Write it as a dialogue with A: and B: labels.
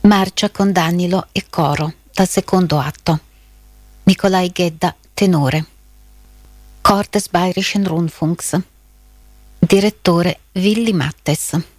A: Marcia con Danilo e coro dal secondo atto. Nicolai Ghedda, tenore. Chor des Bayerischen Rundfunks. Direttore Willy Mattes.